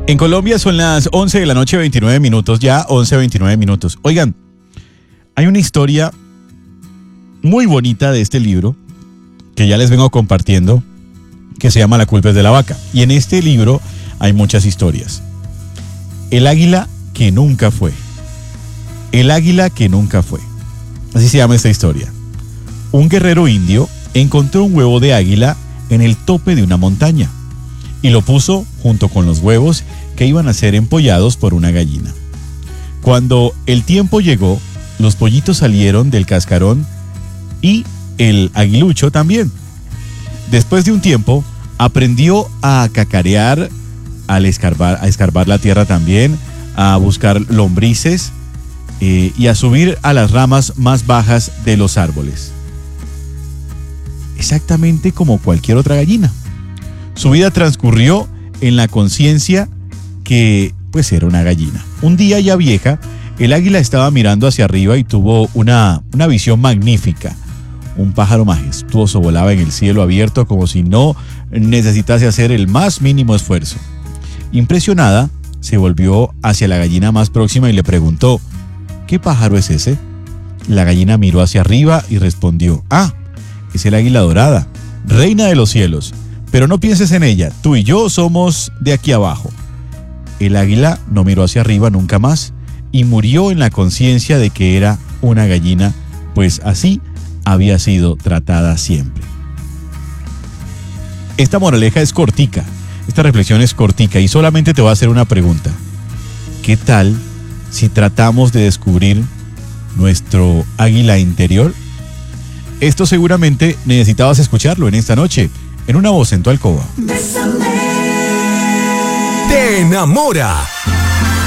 En Colombia son las 11 de la noche, 29 minutos, ya 11:29 minutos. Oigan, hay una historia muy bonita de este libro que ya les vengo compartiendo, que se llama La culpa es de la vaca. Y en este libro hay muchas historias. El águila que nunca fue. El águila que nunca fue. Así se llama esta historia. Un guerrero indio encontró un huevo de águila en el tope de una montaña y lo puso junto con los huevos que iban a ser empollados por una gallina. Cuando el tiempo llegó, los pollitos salieron del cascarón y el aguilucho también. Después de un tiempo, aprendió a cacarear, a escarbar la tierra también, a buscar lombrices y a subir a las ramas más bajas de los árboles. Exactamente como cualquier otra gallina. Su vida transcurrió en la conciencia que pues era una gallina. Un día ya vieja, el águila estaba mirando hacia arriba y tuvo una visión magnífica. Un pájaro majestuoso volaba en el cielo abierto como si no necesitase hacer el más mínimo esfuerzo. Impresionada, se volvió hacia la gallina más próxima y le preguntó: ¿qué pájaro es ese? La gallina miró hacia arriba y respondió: ah, es el águila dorada, reina de los cielos. Pero no pienses en ella, tú y yo somos de aquí abajo. El águila no miró hacia arriba nunca más y murió en la conciencia de que era una gallina, pues así había sido tratada siempre. Esta moraleja es cortica, esta reflexión es cortica y solamente te voy a hacer una pregunta. ¿Qué tal si tratamos de descubrir nuestro águila interior? Esto seguramente necesitabas escucharlo en esta noche, en Una Voz en tu Alcoba. Te enamora